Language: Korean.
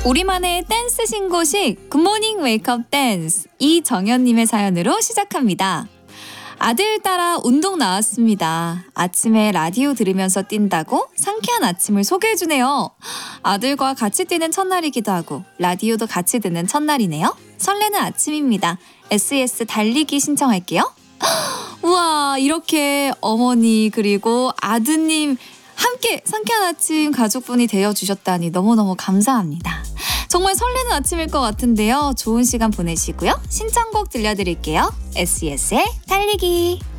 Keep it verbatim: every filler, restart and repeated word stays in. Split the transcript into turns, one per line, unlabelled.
우리만의 댄스 신고식 굿모닝 웨이크업 댄스 이정현님의 사연으로 시작합니다. 아들 따라 운동 나왔습니다. 아침에 라디오 들으면서 뛴다고 상쾌한 아침을 소개해주네요. 아들과 같이 뛰는 첫날이기도 하고 라디오도 같이 듣는 첫날이네요. 설레는 아침입니다. 에스이에스 달리기 신청할게요. 우와, 이렇게 어머니 그리고 아드님 함께 상쾌한 아침 가족분이 되어주셨다니 너무너무 감사합니다. 정말 설레는 아침일 것 같은데요. 좋은 시간 보내시고요. 신청곡 들려드릴게요. 에스이에스의 달리기.